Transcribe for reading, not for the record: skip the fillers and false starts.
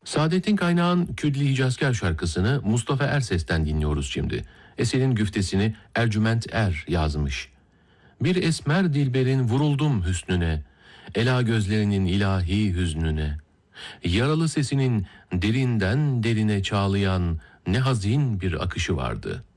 Saadettin Kaynağ'ın Küdli Hicazkar şarkısını Mustafa Erses'ten dinliyoruz şimdi. Eserin güftesini Ercüment Er yazmış. Bir esmer dilberin vuruldum hüsnüne, ela gözlerinin ilahi hüznüne. Yaralı sesinin derinden derine çağlayan ne hazin bir akışı vardı.